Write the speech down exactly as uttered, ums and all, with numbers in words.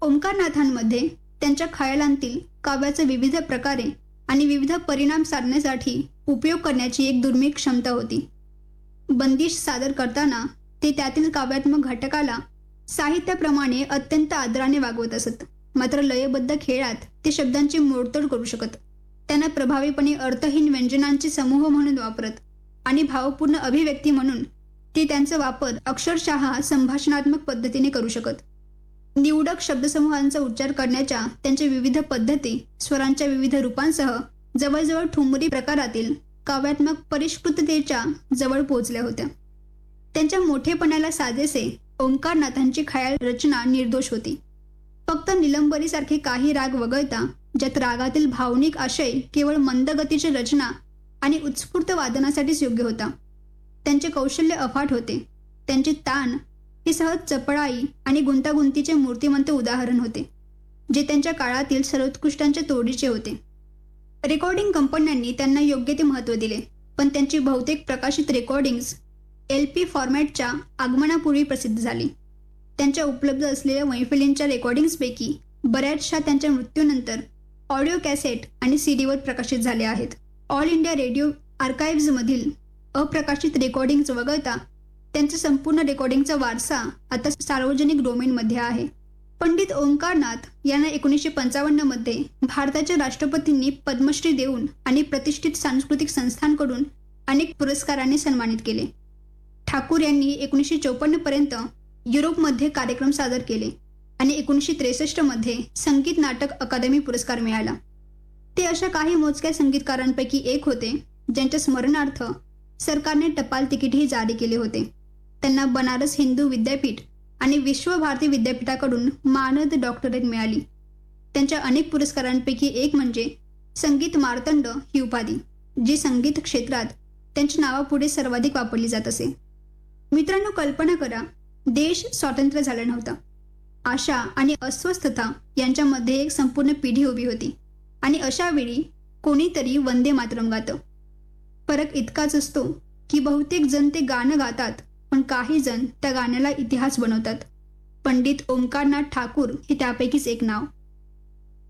ओंकारनाथांमध्ये त्यांच्या खयालांतील काव्याचे विविध प्रकारे आणि विविध परिणाम साधण्यासाठी उपयोग करण्याची एक दुर्मिळ क्षमता होती. बंदिश सादर करताना ते त्यातील काव्यात्मक घटकाला साहित्याप्रमाणे अत्यंत आदराने वागवत असत. मात्र लयबद्ध खेळात ते शब्दांची मोडतोड करू शकत. त्यांना प्रभावीपणे अर्थहीन व्यंजनांचे समूह म्हणून वापरत आणि भावपूर्ण अभिव्यक्ती म्हणून ते त्यांचा वापर अक्षरशः संभाषणात्मक पद्धतीने करू शकत. निवडक शब्दसमूहांचा उच्चार करण्याच्या त्यांच्या विविध पद्धती स्वरांच्या विविध रूपांसह जवळजवळ ठुमरी प्रकारातील काव्यात्मक परिष्कृततेच्या जवळ पोहोचल्या होत्या. त्यांच्या मोठेपणाला साजेसे ओंकारनाथांची खयाल रचना निर्दोष होती. फक्त निलंबरीसारखे काही राग वगळता ज्यात रागातील भावनिक आशय केवळ मंदगतीची रचना आणि उत्स्फूर्त वादनासाठीच योग्य होता. त्यांचे कौशल्य अफाट होते. त्यांचे तान हे सहज चपळाई आणि गुंतागुंतीचे मूर्तिमंत उदाहरण होते, जे त्यांच्या काळातील सर्वोत्कृष्टांच्या तोडीचे होते. रेकॉर्डिंग कंपन्यांनी त्यांना योग्य ते महत्त्व दिले, पण त्यांची बहुतेक प्रकाशित रेकॉर्डिंग्स एल पी फॉर्मॅटच्या आगमनापूर्वी प्रसिद्ध झाली. त्यांच्या उपलब्ध असलेल्या मैफिलींच्या रेकॉर्डिंग्सपैकी बऱ्याचशा त्यांच्या मृत्यूनंतर ऑडिओ कॅसेट आणि सीडीवर प्रकाशित झाल्या आहेत. ऑल इंडिया रेडिओ आर्काइव्हजमधील अप्रकाशित रेकॉर्डिंग्ज वगळता त्यांचा संपूर्ण रेकॉर्डिंगचा वारसा आता सार्वजनिक डोमेनमध्ये आहे. पंडित ओंकारनाथ यांना एकोणीसशे पंचावन्न मध्ये भारताच्या राष्ट्रपतींनी पद्मश्री देऊन आणि प्रतिष्ठित सांस्कृतिक संस्थांकडून अनेक पुरस्कारांनी सन्मानित केले. ठाकूर यांनी एकोणीसशे चौपन्न पर्यंत युरोपमध्ये कार्यक्रम सादर केले आणि एकोणीसशे त्रेसष्ट मध्ये संगीत नाटक अकादमी पुरस्कार मिळाला. ते अशा काही मोजक्या संगीतकारांपैकी एक होते ज्यांच्या स्मरणार्थ सरकारने टपाल तिकीटही जारी केले होते. त्यांना बनारस हिंदू विद्यापीठ आणि विश्व भारती विद्यापीठाकडून मानद डॉक्टरेट मिळाली. त्यांच्या अनेक पुरस्कारांपैकी एक म्हणजे संगीत मार्तंड ही उपाधी, जी संगीत क्षेत्रात त्यांच्या नावापुढे सर्वाधिक वापरली जात असे. मित्रांनो, कल्पना करा, देश स्वातंत्र्य झाला नव्हता. आशा आणि अस्वस्थता यांच्यामध्ये एक संपूर्ण पिढी उभी होती आणि अशा वेळी कोणीतरी वंदे मातरम गातं. फरक इतकाच असतो की बहुतेक जण ते गाणं गातात, पण काही जण त्या गाण्याला इतिहास बनवतात. पंडित ओंकारनाथ ठाकूर हे त्यापैकीच एक नाव.